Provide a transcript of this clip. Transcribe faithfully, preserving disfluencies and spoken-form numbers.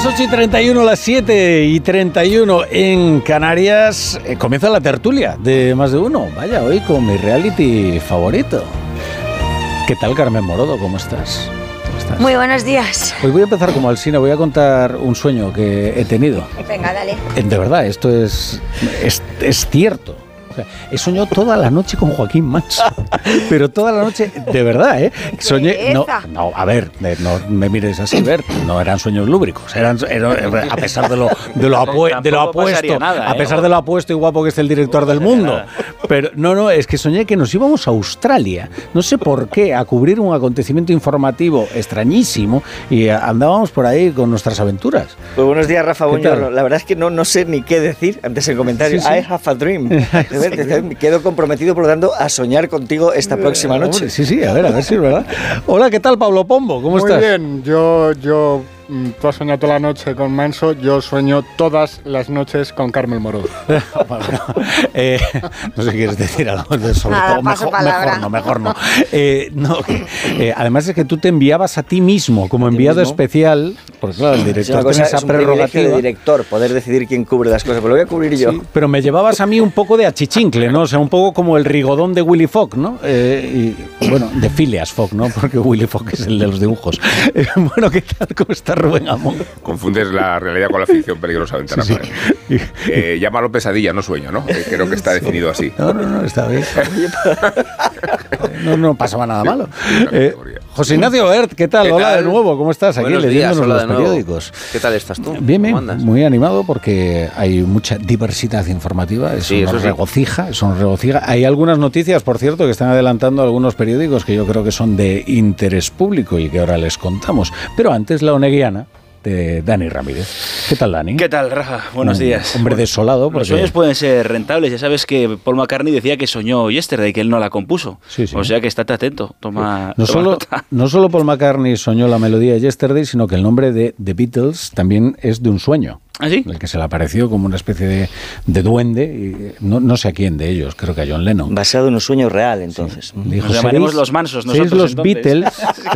las ocho y treinta y uno, las siete y treinta y uno en Canarias. Eh, comienza la tertulia de Más de Uno. Vaya, hoy con mi reality favorito. ¿Qué tal, Carmen Morodo? ¿Cómo estás? ¿Cómo estás? Muy buenos días. Hoy voy a empezar como Alsina, voy a contar un sueño que he tenido. Venga, dale. Eh, De verdad, esto es, es, es cierto. O sea, he soñado toda la noche con Joaquín Manso, pero toda la noche, de verdad, ¿eh? Soñé, no, no, a ver, no me mires así, Bert, no eran sueños lúbricos, eran, eran a pesar de lo, de lo, apue, de lo apuesto, nada, ¿eh? A pesar de lo apuesto y guapo que es el director del mundo, pero no, no, es que soñé que nos íbamos a Australia, no sé por qué, a cubrir un acontecimiento informativo extrañísimo y andábamos por ahí con nuestras aventuras. Pues buenos días, Rafa Buñuelo. La verdad es que no, no sé ni qué decir antes del comentario. Sí, sí. I have a dream. Me quedo comprometido, por lo tanto, a soñar contigo esta próxima noche. Hombre, sí, sí, a ver, a ver si es verdad. Hola, ¿qué tal, Pablo Pombo? ¿Cómo Muy estás? Muy bien, yo, yo, tú has soñado toda la noche con Manso, yo sueño todas las noches con Carmen Morodo. eh, no sé si quieres decir algo sobre Nada, todo. Mejor, mejor no, mejor no. Eh, no eh, además es que tú te enviabas a ti mismo como enviado mismo? especial, porque claro, el director cosa, tiene esa es un prerrogativa de director, poder decidir quién cubre las cosas, pero lo voy a cubrir yo. Sí, pero me llevabas a mí un poco de achichincle, ¿no? O sea, un poco como el Rigodón de Willy Fogg, ¿no? Eh, y, bueno, de Phileas Fogg, ¿no? Porque Willy Fogg es el de los dibujos. Eh, bueno, ¿qué tal? ¿Cómo está Rubén Amón? Confundes la realidad con la ficción peligrosamente, sí, sí. Eh, llámalo pesadilla, no sueño, ¿no? Eh, creo que está definido así. No, no, no, está bien. No, no pasaba nada malo. Eh, José Ignacio Bert, ¿qué tal? ¿Qué Hola tal? De nuevo, ¿cómo estás? Aquí Buenos leyéndonos días, los periódicos. ¿Qué tal estás tú? Bien, bien, muy animado porque hay mucha diversidad informativa, eso sí, nos eso regocija, sí. eso nos regocija. Hay algunas noticias, por cierto, que están adelantando algunos periódicos que yo creo que son de interés público y que ahora les contamos. Pero antes, la oneguiana de Dani Ramírez. ¿Qué tal, Dani? ¿Qué tal, Rafa? Buenos Un días. Hombre desolado. Porque... Los sueños pueden ser rentables. Ya sabes que Paul McCartney decía que soñó Yesterday, que él no la compuso. Sí, sí. O sea que estate atento. Toma, no, toma solo, nota. no solo Paul McCartney soñó la melodía de Yesterday, sino que el nombre de The Beatles también es de un sueño. ¿Ah, sí? El que se le apareció como una especie de, de duende, y no, no sé a quién de ellos, creo que a John Lennon. Basado en un sueño real, entonces. Sí. Dijo, Nos llamaremos los mansos nosotros. los entonces. Beatles.